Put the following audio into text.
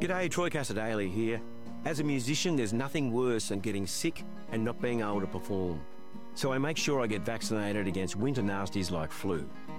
G'day, Troy Cassadaly here. As a musician, there's nothing worse than getting sick and not being able to perform. So I make sure I get vaccinated against winter nasties like flu.